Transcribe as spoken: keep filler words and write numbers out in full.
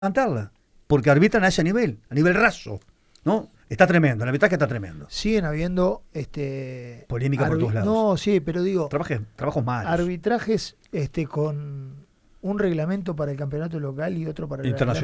levantarla, porque arbitran a ese nivel, a nivel raso, ¿no? Está tremendo, el arbitraje está tremendo. Siguen habiendo este Polémica por todos lados. No, sí, pero digo, Trabajes, trabajos malos. arbitrajes este con un reglamento para el campeonato local y otro para el Internacional.